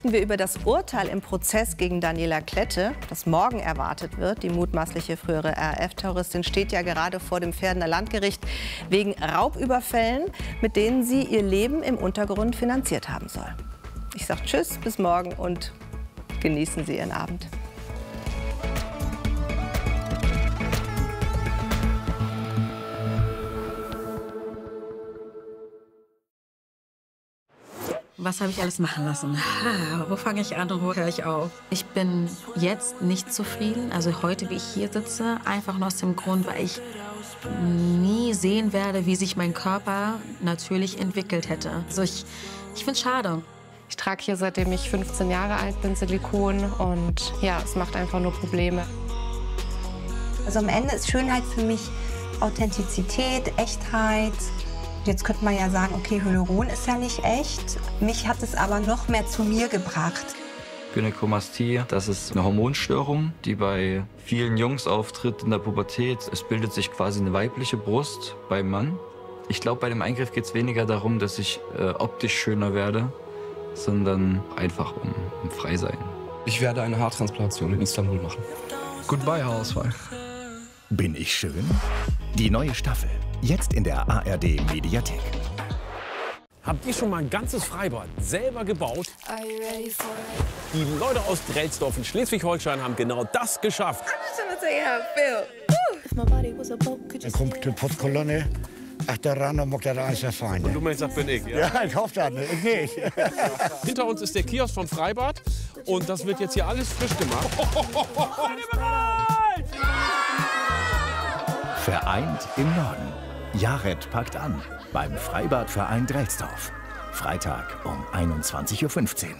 Wir über das Urteil im Prozess gegen Daniela Klette, das morgen erwartet wird. Die mutmaßliche frühere RAF-Terroristin steht ja gerade vor dem Verdener Landgericht wegen Raubüberfällen, mit denen sie ihr Leben im Untergrund finanziert haben soll. Ich sage Tschüss, bis morgen und genießen Sie Ihren Abend. Was habe ich alles machen lassen? Wo fange ich an und wo höre ich auf? Ich bin jetzt nicht zufrieden, also heute, wie ich hier sitze, einfach nur aus dem Grund, weil ich nie sehen werde, wie sich mein Körper natürlich entwickelt hätte. Also ich finde es schade. Ich trage hier, seitdem ich 15 Jahre alt bin, Silikon und ja, es macht einfach nur Probleme. Also am Ende ist Schönheit für mich Authentizität, Echtheit. Jetzt könnte man ja sagen, okay, Hyaluron ist ja nicht echt. Mich hat es aber noch mehr zu mir gebracht. Gynäkomastie, das ist eine Hormonstörung, die bei vielen Jungs auftritt in der Pubertät. Es bildet sich quasi eine weibliche Brust beim Mann. Ich glaube, bei dem Eingriff geht es weniger darum, dass ich optisch schöner werde, sondern einfach um frei sein. Ich werde eine Haartransplantation in Istanbul machen. Goodbye, Haarausfall. Bin ich schön? Die neue Staffel. Jetzt in der ARD-Mediathek. Habt ihr schon mal ein ganzes Freibad selber gebaut? Die Leute aus Drelsdorf in Schleswig-Holstein haben genau das geschafft. Dann kommt die Putzkolonne. Ach, der Rand mag der alles erfahren. Und du meinst, das bin ich, ja? Ja, ich hoffe das nicht. Hinter uns ist der Kiosk vom Freibad und das wird jetzt hier alles frisch gemacht. Vereint im Norden. Jared packt an beim Freibadverein Drelsdorf. Freitag um 21:15 Uhr.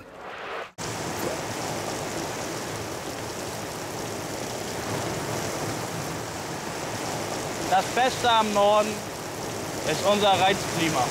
Das Beste am Norden ist unser Reizklima.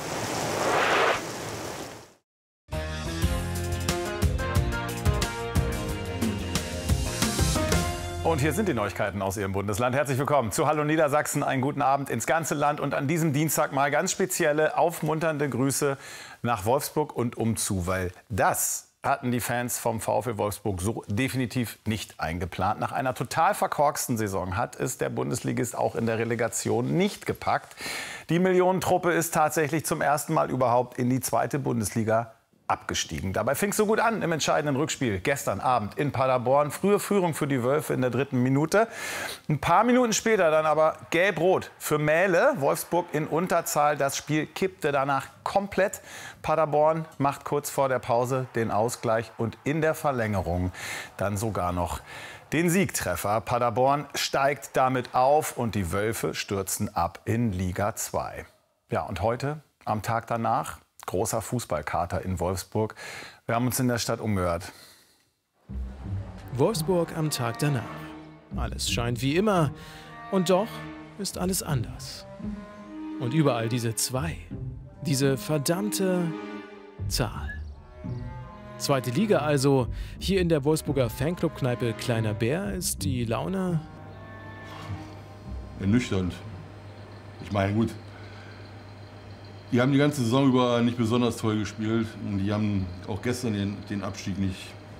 Und hier sind die Neuigkeiten aus Ihrem Bundesland. Herzlich willkommen zu Hallo Niedersachsen. Einen guten Abend ins ganze Land. Und an diesem Dienstag mal ganz spezielle, aufmunternde Grüße nach Wolfsburg und umzu. Weil das hatten die Fans vom VfL Wolfsburg so definitiv nicht eingeplant. Nach einer total verkorksten Saison hat es der Bundesligist auch in der Relegation nicht gepackt. Die Millionentruppe ist tatsächlich zum ersten Mal überhaupt in die zweite Bundesliga abgestiegen. Dabei fing es so gut an im entscheidenden Rückspiel gestern Abend in Paderborn. Frühe Führung für die Wölfe in der 3. Minute. Ein paar Minuten später dann aber gelb-rot für Mähle. Wolfsburg in Unterzahl. Das Spiel kippte danach komplett. Paderborn macht kurz vor der Pause den Ausgleich und in der Verlängerung dann sogar noch den Siegtreffer. Paderborn steigt damit auf und die Wölfe stürzen ab in Liga 2. Ja, und heute, am Tag danach, großer Fußballkater in Wolfsburg. Wir haben uns in der Stadt umgehört. Wolfsburg am Tag danach. Alles scheint wie immer und doch ist alles anders. Und überall diese 2. Diese verdammte Zahl. Zweite Liga also. Hier in der Wolfsburger Fanclub-Kneipe Kleiner Bär ist die Laune ernüchternd. Ich meine, gut. Die haben die ganze Saison über nicht besonders toll gespielt und die haben auch gestern den Abstieg nicht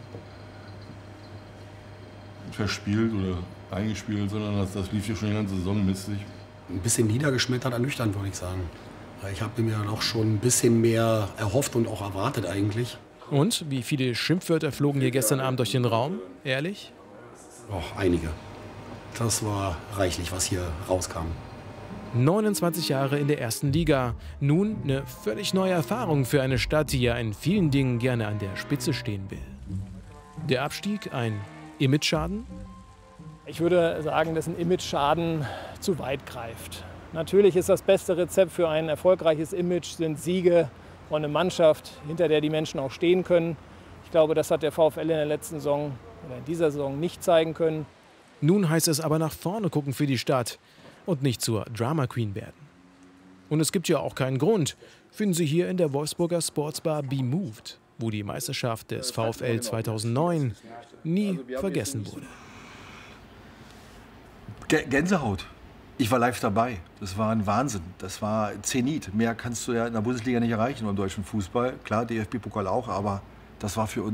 verspielt oder eingespielt, sondern das lief hier schon die ganze Saison mistig. Ein bisschen niedergeschmettert, ernüchternd, würde ich sagen. Ich habe mir dann auch schon ein bisschen mehr erhofft und auch erwartet eigentlich. Und wie viele Schimpfwörter flogen hier gestern Abend durch den Raum? Ehrlich? Auch einige. Das war reichlich, was hier rauskam. 29 Jahre in der ersten Liga. Nun eine völlig neue Erfahrung für eine Stadt, die ja in vielen Dingen gerne an der Spitze stehen will. Der Abstieg ein Imageschaden? Ich würde sagen, dass ein Imageschaden zu weit greift. Natürlich ist das beste Rezept für ein erfolgreiches Image sind Siege und eine Mannschaft, hinter der die Menschen auch stehen können. Ich glaube, das hat der VfL in der letzten Saison oder in dieser Saison nicht zeigen können. Nun heißt es aber nach vorne gucken für die Stadt und nicht zur Drama Queen werden. Und es gibt ja auch keinen Grund, finden Sie hier in der Wolfsburger Sportsbar Be Moved, wo die Meisterschaft des VfL 2009 nie vergessen wurde. Gänsehaut. Ich war live dabei. Das war ein Wahnsinn. Das war Zenit. Mehr kannst du ja in der Bundesliga nicht erreichen beim deutschen Fußball. Klar, DFB-Pokal auch, aber Das war für